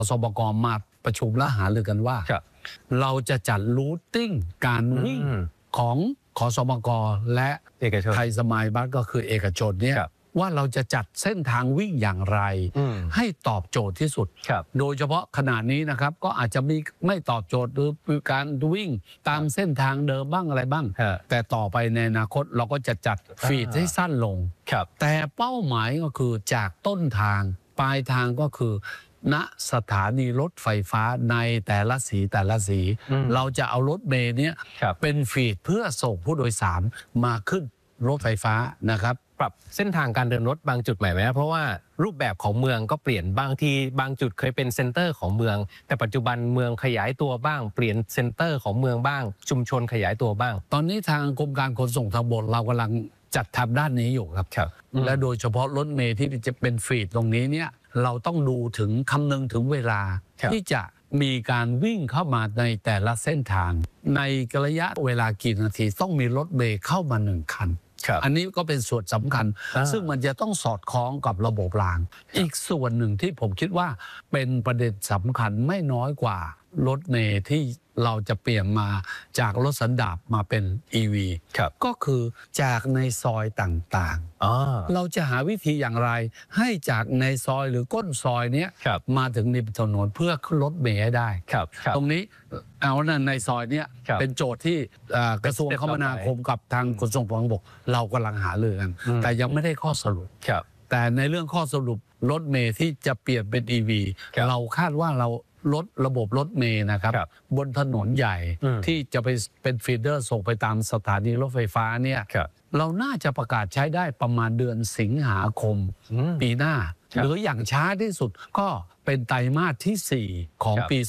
สบกมาประชุมและหารือกันว่าเราจะจัดรูทติ้งการวิ่งของขสบกและเอกชนไทยสมายบัสก็คือเอกชนเนี่ยว่าเราจะจัดเส้นทางวิ่งอย่างไรให้ตอบโจทย์ที่สุดโดยเฉพาะขณะนี้นะครับก็อาจจะมีไม่ตอบโจทย์หรือการวิ่งตามเส้นทางเดิมบ้างอะไรบ้างแต่ต่อไปในอนาคตเราก็จะจัดฟีดให้สั้นลงแต่เป้าหมายก็คือจากต้นทางปลายทางก็คือณสถานีรถไฟฟ้าในแต่ละสีเราจะเอารถเมล์นี้เป็นฟีดเพื่อส่งผู้โดยสารมาขึ้นรถไฟฟ้านะครับปรับเส้นทางการเดินรถบางจุดใหม่ไหมเพราะว่ารูปแบบของเมืองก็เปลี่ยนบางทีบางจุดเคยเป็นเซ็นเตอร์ของเมืองแต่ปัจจุบันเมืองขยายตัวบ้างเปลี่ยนเซ็นเตอร์ของเมืองบ้างชุมชนขยายตัวบ้างตอนนี้ทางกรมการขนส่งทางบกเรากำลังจัดทำด้านนี้อยู่ครับและโดยเฉพาะรถเมล์ที่จะเป็นฟีดตรงนี้เนี่ยเราต้องดูถึงคำนึงถึงเวลาที่จะมีการวิ่งเข้ามาในแต่ละเส้นทางในระยะเวลากี่นาทีต้องมีรถเมล์เข้ามา1 คันอันนี้ก็เป็นส่วนสำคัญซึ่งมันจะต้องสอดคล้องกับระบบรางอีกส่วนหนึ่งที่ผมคิดว่าเป็นประเด็นสำคัญไม่น้อยกว่ารถเมล์ที่เราจะเปลี่ยนมาจากรถสันดาปมาเป็น EV ก็คือจากในซอยต่างๆเราจะหาวิธีอย่างไรให้จากในซอยหรือก้นซอยนี้มาถึงริมถนนเพื่อขึ้นรถเมล์ให้ได้ตรงนี้เอาในซอยนี้เป็นโจทย์ที่กระทรวงคมนาคมกับทางขนส่งทางบกเรากำลังหารือกันแต่ยังไม่ได้ข้อสรุปแต่ในเรื่องข้อสรุปรถเมล์ที่จะเปลี่ยนเป็น EV เราคาดว่าเราระบบรถเมล์นะครับบนถนนใหญ่ที่จะไปเป็นฟีเดอร์ส่งไปตามสถานีรถไฟฟ้าเนี่ยเราน่าจะประกาศใช้ได้ประมาณเดือนสิงหาคมปีหน้าหรืออย่างช้าที่สุดก็เป็นไตรมาสที่ 4 ของปี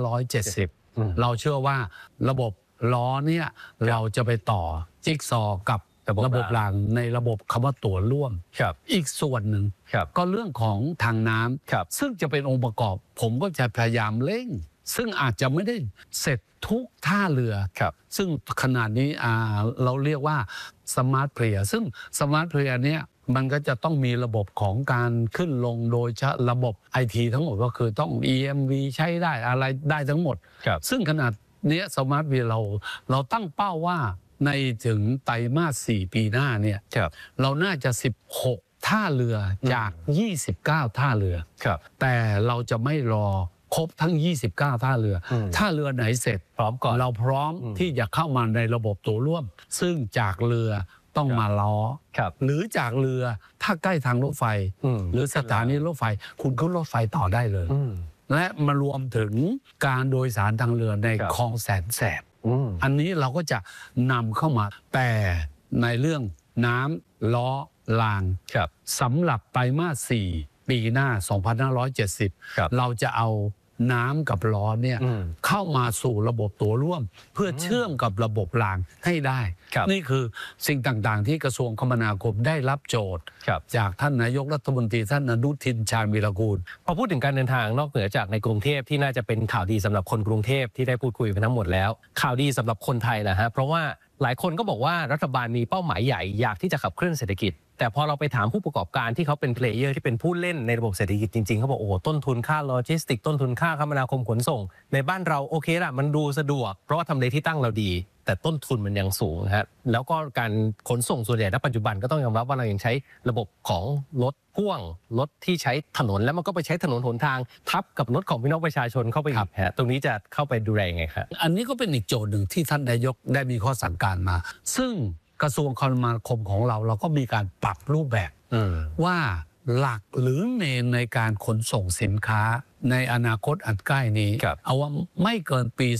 2570เราเชื่อว่าระบบล้อเนี่ยเราจะไปต่อจิ๊กซอว์กับระบบรางในระบบคำว่าตั๋วร่วมอีกส่วนหนึ่งก็เรื่องของทางน้ำซึ่งจะเป็นองค์ประกอบผมก็จะพยายามเร่งซึ่งอาจจะไม่ได้เสร็จทุกท่าเรือซึ่งขนาดนี้เราเรียกว่าสมาร์ทเพลียซึ่งสมาร์ทเพลียเนี้ยมันก็จะต้องมีระบบของการขึ้นลงโดยใช้ระบบ IT ทั้งหมดก็คือต้อง EMV ใช้ได้อะไรได้ทั้งหมดซึ่งขนาดนี้สมาร์ทเพลียเราตั้งเป้าว่าในถึงไตรมาส 4 ปีหน้าเนี่ยเราน่าจะ16 ท่าเรือจาก29 ท่าเรือแต่เราจะไม่รอครบทั้ง29 ท่าเรือท่าเรือไหนเสร็จพร้อมก่อนเราพร้อมที่จะเข้ามาในระบบตั๋วร่วมซึ่งจากเรือต้องมาล้อหรือจากเรือถ้าใกล้ทางรถไฟหรือสถานีรถไฟคุณขึ้นรถไฟต่อได้เลยและมารวมถึงการโดยสารทางเรือในคลองแสนแสบอันนี้เราก็จะนำเข้ามาแต่ในเรื่องน้ำล้อรางสำหรับไตรมาส 4 ปีหน้า 2570 เราจะเอาน้ำกับล้อเนี่ยเข้ามาสู่ระบบตั๋วร่วมเพื่อเชื่อมกับระบบรางให้ได้นี่คือสิ่งต่างๆที่กระทรวงคมนาคมได้รับโจทย์จากท่านนายกรัฐมนตรีท่านอนุทินชาญวีรกูลพอพูดถึงการเดินทางนอกเหนือจากในกรุงเทพที่น่าจะเป็นข่าวดีสำหรับคนกรุงเทพที่ได้พูดคุยไปทั้งหมดแล้วข่าวดีสำหรับคนไทยนะฮะเพราะว่าหลายคนก็บอกว่ารัฐบาลมีเป้าหมายใหญ่อยากที่จะขับเคลื่อนเศรษฐกิจแต่พอเราไปถามผู้ประกอบการที่เขาเป็นเพลเยอร์ที่เป็นผู้เล่นในระบบเศรษฐกิจจริงๆเขาบอกโอ้ต้นทุนค่าโลจิสติกต้นทุนค่าคมนาคมขนส่งในบ้านเราโอเคละมันดูสะดวกเพราะว่าทำเลที่ตั้งเราดีแต่ต้นทุนมันยังสูงฮะแล้วก็การขนส่งส่วนใหญ่ณปัจจุบันก็ต้องยอมรับว่าเรายังใช้ระบบของรถพ่วงรถที่ใช้ถนนแล้วมันก็ไปใช้ถนนหนทางทับกับรถของพี่น้องประชาชนเข้าไปอีกฮะตรงนี้จะเข้าไปดูแลยังไงครับอันนี้ก็เป็นอีกโจทย์หนึ่งที่ท่านนายกได้มีข้อสั่งการมาซึ่งกระทรวงคมนาคมของเราก็มีการปรับรูปแบบว่าหลักหรือเมนในการขนส่งสินค้าในอนาคตอันใกล้นี้เอาว่าไม่เกินปี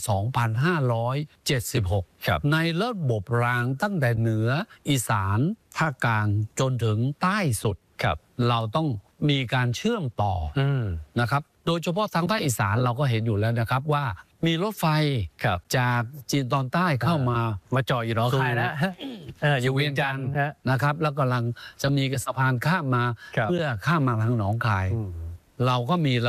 2576 ในระบบรางตั้งแต่เหนืออีสานภาคกลางจนถึงใต้สุดเราต้องมีการเชื่อมต่อนะครับโดยเฉพาะทางภาคอีสานเราก็เห็นอยู่แล้วนะครับว่ามีรถไฟจากจีนตอนใต้เข้ามาจอดอยู่หนองคายแล้วอยู่เวียงจันทร์นะครับแล้วกำลังจะมีสะพานข้ามมาเพื่อข้ามมาทางหนองคายเราก็มี